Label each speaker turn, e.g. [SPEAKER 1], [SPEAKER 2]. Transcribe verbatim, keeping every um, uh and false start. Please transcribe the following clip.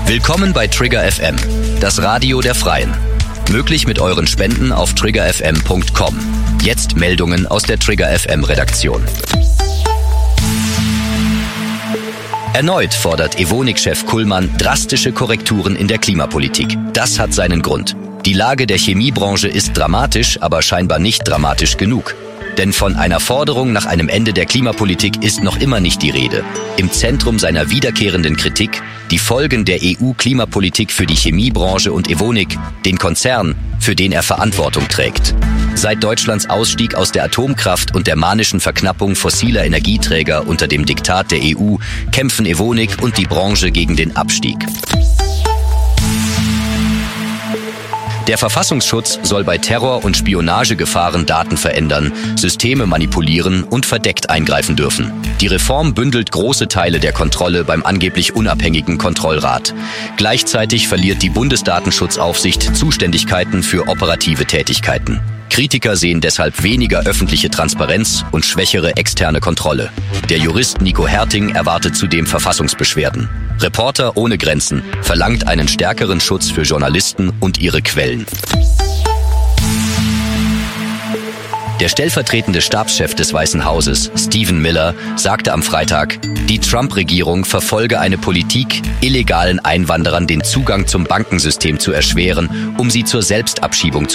[SPEAKER 1] Willkommen bei Trigger F M, das Radio der Freien. Möglich mit euren Spenden auf trigger f m punkt com. Jetzt Meldungen aus der Trigger F M Redaktion. Erneut fordert Evonik-Chef Kullmann drastische Korrekturen in der Klimapolitik. Das hat seinen Grund. Die Lage der Chemiebranche ist dramatisch, aber scheinbar nicht dramatisch genug. Denn von einer Forderung nach einem Ende der Klimapolitik ist noch immer nicht die Rede. Im Zentrum seiner wiederkehrenden Kritik die Folgen der E U-Klimapolitik für die Chemiebranche und Evonik, den Konzern, für den er Verantwortung trägt. Seit Deutschlands Ausstieg aus der Atomkraft und der manischen Verknappung fossiler Energieträger unter dem Diktat der E U kämpfen Evonik und die Branche gegen den Abstieg. Der Verfassungsschutz soll bei Terror- und Spionagegefahren Daten verändern, Systeme manipulieren und verdeckt eingreifen dürfen. Die Reform bündelt große Teile der Kontrolle beim angeblich unabhängigen Kontrollrat. Gleichzeitig verliert die Bundesdatenschutzaufsicht Zuständigkeiten für operative Tätigkeiten. Kritiker sehen deshalb weniger öffentliche Transparenz und schwächere externe Kontrolle. Der Jurist Nico Herting erwartet zudem Verfassungsbeschwerden. Reporter ohne Grenzen verlangt einen stärkeren Schutz für Journalisten und ihre Quellen. Der stellvertretende Stabschef des Weißen Hauses, Stephen Miller, sagte am Freitag, die Trump-Regierung verfolge eine Politik, illegalen Einwanderern den Zugang zum Bankensystem zu erschweren, um sie zur Selbstabschiebung zu